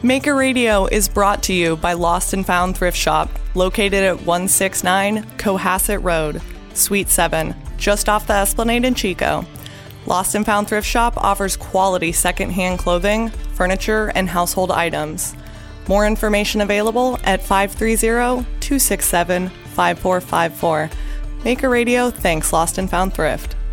Maker Radio is brought to you by Lost and Found Thrift Shop, located at 169 Cohasset Road, Suite 7, just off the Esplanade in Chico. Lost and Found Thrift Shop offers quality secondhand clothing, furniture, and household items. More information available at 530-267-5454. Maker Radio thanks Lost and Found Thrift.